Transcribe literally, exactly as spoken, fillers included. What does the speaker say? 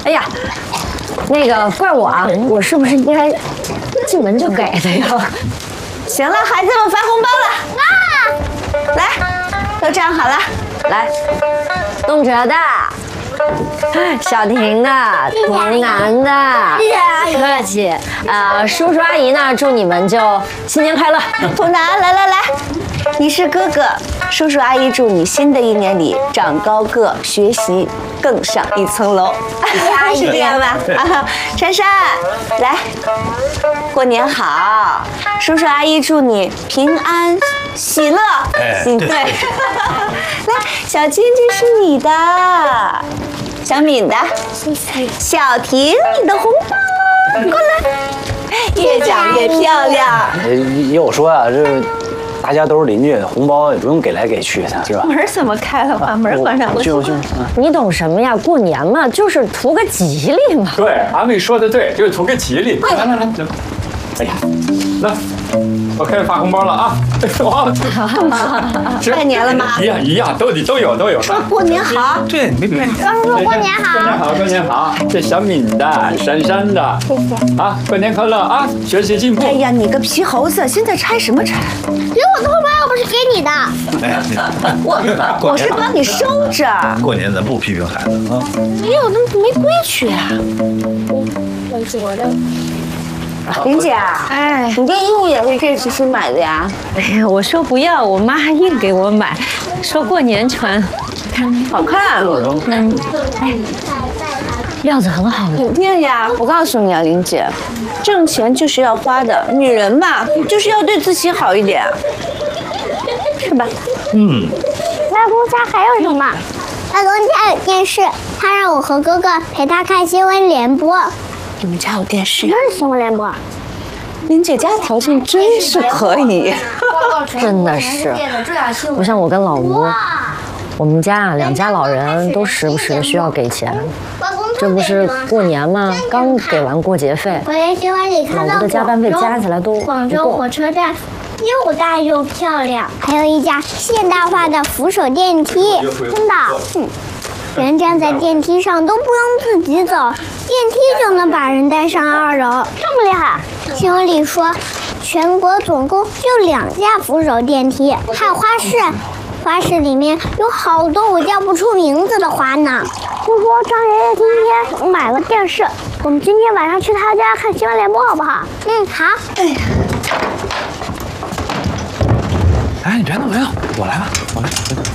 哎呀，那个怪我啊，我是不是应该进门就给的呀？ 行了，孩子们发红包了啊！来，都站好了，来， 东哲的。 小婷的，童楠的，客气。呃，叔叔阿姨呢，祝你们就新年快乐。 童楠，来来来，你是哥哥，叔叔阿姨祝你新的一年里长高个，学习更上一层楼。是这样吧？啊，珊珊，来，过年好，叔叔阿姨祝你平安喜乐，喜对。来，小晶这是你的。 小敏的，小婷，你的红包，过来，越长越漂亮。 也我说啊，这大家都是邻居，红包也不用给来给去的，是吧？ 门怎么开了？把门关上。 去去。 你懂什么呀？过年嘛，就是图个吉利嘛。 对，阿美说的对，就是图个吉利。来来来，走。哎呀，来。 我开始发红包了啊！哇， 拜年了吗？ 一样一样，都得都有都有。 说过年好， 对，没别。 刚说过年好， 过年好，过年好。这小敏的，珊珊的， 谢谢。 啊，过年快乐啊！学习进步。 哎呀，你个皮猴子，现在拆什么拆？ 给我的红包又不是给你的。 哎呀， 我我是帮你收着。 过年咱不批评孩子啊。 没有，那没规矩啊。我我的。 林姐，哎，你这衣服也是这次新买的呀？ 哎呀，我说不要，我妈硬给我买，说过年穿，看好看。 嗯，哎，料子很好的。 肯定呀，我告诉你啊，林姐，挣钱就是要花的，女人吧，就是要对自己好一点，是吧？ 嗯。 外公家还有什么？外公家有电视，他让我和哥哥陪他看新闻联播。 你们家有电视？ 那是新闻联播。 林姐家条件真是可以， 真的是，不像我跟老吴，我们家啊两家老人都时不时的需要给钱。这不是过年吗？刚给完过节费， 我在新闻里看到老吴的加班费加起来都广州火车站又大又漂亮，还有一家现代化的扶手电梯，真的，嗯。 人站在电梯上都不用自己走，电梯就能把人带上二楼，这么厉害！新闻里说，全国总共就两架扶手电梯，还有花市，花市里面有好多我叫不出名字的花呢。听说张爷爷今天买了电视，我们今天晚上去他家看新闻联播好不好？嗯，好。哎呀， 哎，你别动，别动，我来吧，我来。